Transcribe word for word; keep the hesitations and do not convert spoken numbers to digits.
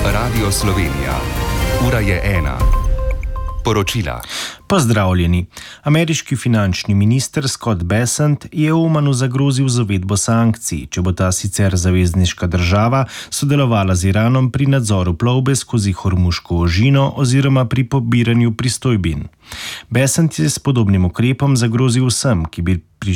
Radio Slovenija. Ura je ena. Poročila. Pozdravljeni. Ameriški finančni minister Scott Bessent je Omanu zagrozil z uvedbo sankcij, če bo ta sicer zavezniška država sodelovala z Iranom pri nadzoru plovbe skozi Hormuško ožino oziroma pri pobiranju pristojbin. Bessent je s podobnim ukrepom zagrozil vsem, ki bi